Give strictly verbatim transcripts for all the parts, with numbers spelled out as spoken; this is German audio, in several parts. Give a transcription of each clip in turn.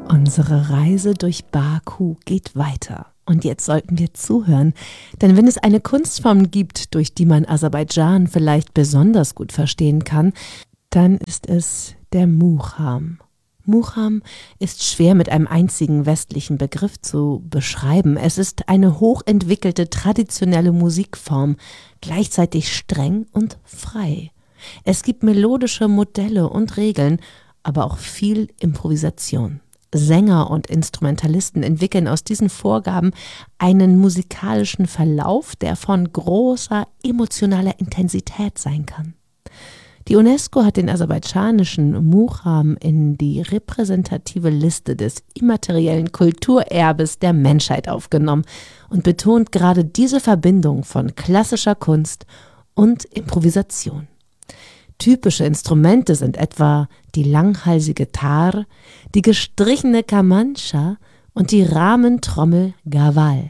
Unsere Reise durch Baku geht weiter. Und jetzt sollten wir zuhören, denn wenn es eine Kunstform gibt, durch die man Aserbaidschan vielleicht besonders gut verstehen kann, dann ist es der Mugham. Mugham ist schwer mit einem einzigen westlichen Begriff zu beschreiben. Es ist eine hochentwickelte traditionelle Musikform, gleichzeitig streng und frei. Es gibt melodische Modelle und Regeln, aber auch viel Improvisation. Sänger und Instrumentalisten entwickeln aus diesen Vorgaben einen musikalischen Verlauf, der von großer emotionaler Intensität sein kann. Die UNESCO hat den aserbaidschanischen Mugham in die repräsentative Liste des immateriellen Kulturerbes der Menschheit aufgenommen und betont gerade diese Verbindung von klassischer Kunst und Improvisation. Typische Instrumente sind etwa die langhalsige Tar, die gestrichene Kamancha und die Rahmentrommel Gawal.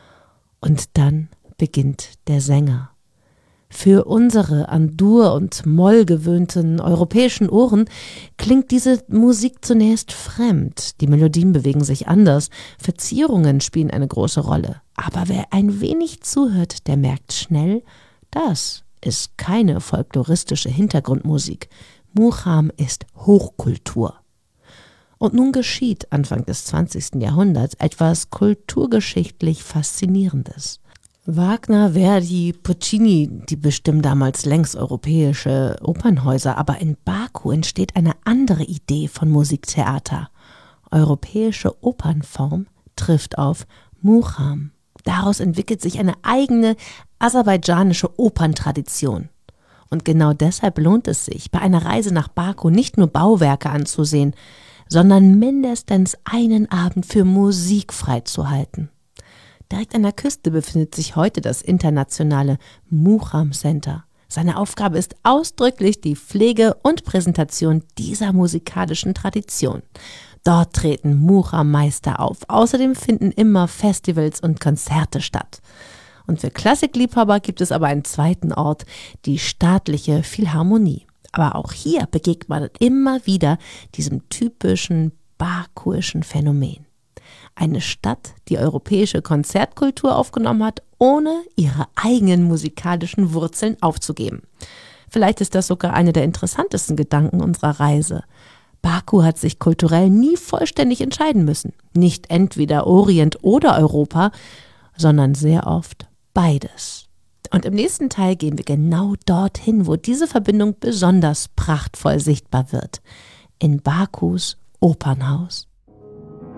Und dann beginnt der Sänger. Für unsere an Dur und Moll gewöhnten europäischen Ohren klingt diese Musik zunächst fremd. Die Melodien bewegen sich anders, Verzierungen spielen eine große Rolle. Aber wer ein wenig zuhört, der merkt schnell, das ist keine folkloristische Hintergrundmusik. Mugham ist Hochkultur. Und nun geschieht Anfang des zwanzigsten Jahrhunderts etwas kulturgeschichtlich Faszinierendes. Wagner, Verdi, Puccini, die bestimmen damals längst europäische Opernhäuser, aber in Baku entsteht eine andere Idee von Musiktheater. Europäische Opernform trifft auf Mugham. Daraus entwickelt sich eine eigene aserbaidschanische Operntradition. Und genau deshalb lohnt es sich, bei einer Reise nach Baku nicht nur Bauwerke anzusehen, sondern mindestens einen Abend für Musik freizuhalten. Direkt an der Küste befindet sich heute das internationale Mugham Center. Seine Aufgabe ist ausdrücklich die Pflege und Präsentation dieser musikalischen Tradition. Dort treten Mugham-Meister auf. Außerdem finden immer Festivals und Konzerte statt. Und für Klassikliebhaber gibt es aber einen zweiten Ort, die staatliche Philharmonie. Aber auch hier begegnet man immer wieder diesem typischen bakuischen Phänomen. Eine Stadt, die europäische Konzertkultur aufgenommen hat, ohne ihre eigenen musikalischen Wurzeln aufzugeben. Vielleicht ist das sogar einer der interessantesten Gedanken unserer Reise. Baku hat sich kulturell nie vollständig entscheiden müssen. Nicht entweder Orient oder Europa, sondern sehr oft beides. Und im nächsten Teil gehen wir genau dorthin, wo diese Verbindung besonders prachtvoll sichtbar wird. In Bakus Opernhaus.